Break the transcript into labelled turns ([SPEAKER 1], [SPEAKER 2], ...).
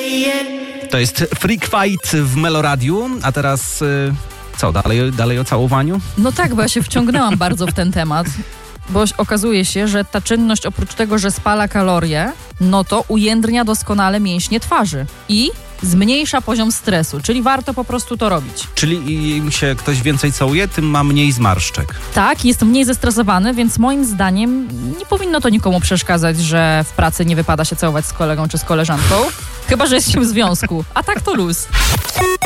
[SPEAKER 1] To jest Freak Fight w Meloradiu, a teraz co, dalej o całowaniu?
[SPEAKER 2] No tak, bo ja się wciągnęłam bardzo w ten temat, bo okazuje się, że ta czynność oprócz tego, że spala kalorie, no to ujędrnia doskonale mięśnie twarzy i zmniejsza poziom stresu, czyli warto po prostu to robić.
[SPEAKER 1] Czyli im się ktoś więcej całuje, tym ma mniej zmarszczek.
[SPEAKER 2] Tak, jest mniej zestresowany, więc moim zdaniem nie powinno to nikomu przeszkadzać, że w pracy nie wypada się całować z kolegą czy z koleżanką, chyba że jest się w związku, a tak to luz.